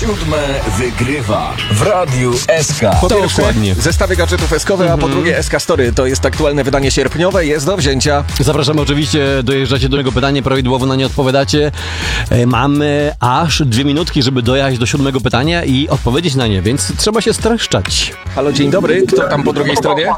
Siódme wygrywa w Radiu SK. Po pierwsze, Dokładnie. zestawy gadżetów SK-owe, a po drugie SK Story. To jest aktualne wydanie sierpniowe, jest do wzięcia. Zapraszamy oczywiście, dojeżdżacie do tego pytania, prawidłowo na nie odpowiadacie. Mamy aż 2 minutki, żeby dojechać do 7 pytania i odpowiedzieć na nie, więc trzeba się streszczać. Halo, dzień dobry. Kto tam po drugiej stronie?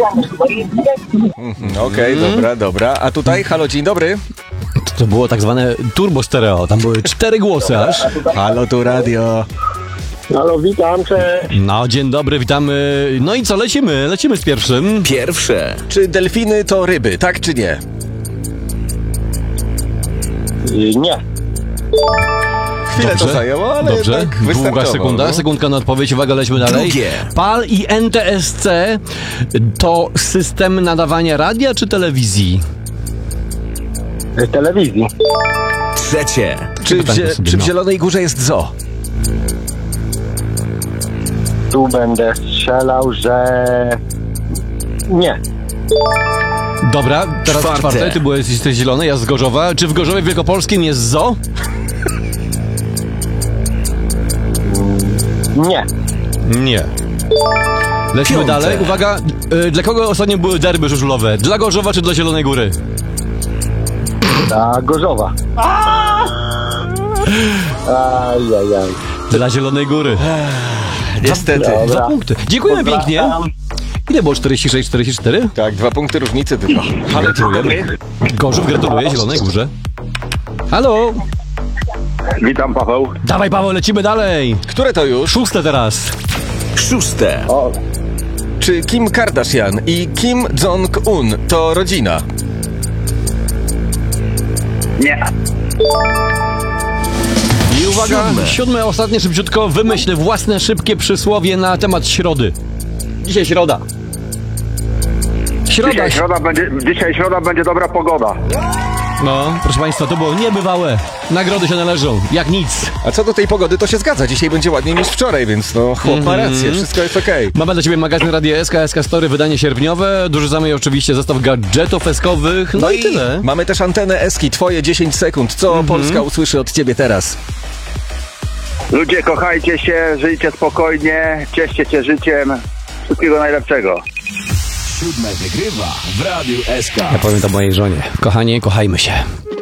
Okej, dobra. A tutaj? Halo, dzień dobry. To było tak zwane turbo stereo, tam były 4 głosy aż. Halo, tu radio. Halo, witam, cześć. No, dzień dobry, witamy. No i co, lecimy z pierwszym. Pierwsze. Czy delfiny to ryby, tak czy nie? Nie. Chwilę to zajęło, ale Dobrze. jednak Długa wystarczowo. sekunda, sekundka na odpowiedź, uwaga, lećmy dalej. Drugie. PAL i NTSC to system nadawania radia czy telewizji? Telewizji. Trzecie. Czy Pytanko sobie, w no. Zielonej Górze jest zoo? Tu będę strzelał, że... Nie. Dobra, teraz Czwarte. czwarte, ty jesteś zielony, ja z Gorzowa. Czy w Gorzowie Wielkopolskim jest zoo? Nie. Nie. Lecimy Piąte. dalej. Uwaga, dla kogo ostatnio były derby żużlowe? Dla Gorzowa czy dla Zielonej Góry? Ta Gorzowa. Ajajaj. Dla Zielonej Góry. Niestety. Dobra. 2 punkty. Dziękujemy pięknie. Ile było? 46, 44? Tak, 2 punkty różnicy tylko. Halo, dzień dobry. Gorzów gratuluję Zielonej Górze. Halo. Witam, Paweł. Dawaj Paweł, lecimy dalej. Które to już? 6 teraz. Szóste. O, Czy Kim Kardashian i Kim Jong-un to rodzina? nie. I uwaga, Siódme. 7, ostatnie szybciutko. Wymyśl własne szybkie przysłowie na temat środy. Dzisiaj środa. Środa. Dzisiaj środa będzie dobra pogoda. No, proszę Państwa, to było niebywałe. Nagrody się należą, jak nic. A co do tej pogody, to się zgadza. Dzisiaj będzie ładniej niż wczoraj, więc no chłop ma rację, wszystko jest okej. Mamy dla Ciebie magazyn Radia SK, SK Story, wydanie sierpniowe. Dorzucamy oczywiście zestaw gadżetów SK-owych. No i tyle. mamy też antenę Eski, twoje 10 sekund. Co Polska usłyszy od ciebie teraz? Ludzie, kochajcie się, żyjcie spokojnie, cieszcie się życiem. Wszystkiego najlepszego. Siódme wygrywa w Radiu SK. Ja powiem to mojej żonie. Kochanie, kochajmy się.